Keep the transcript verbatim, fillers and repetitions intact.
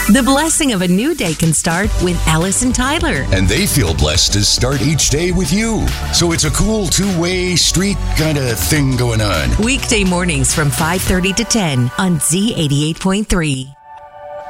The blessing of a new day can start with Alice and Tyler. And they feel blessed to start each day with you. So it's a cool two-way street kind of thing going on. Weekday mornings from five thirty to ten on Z eighty-eight point three.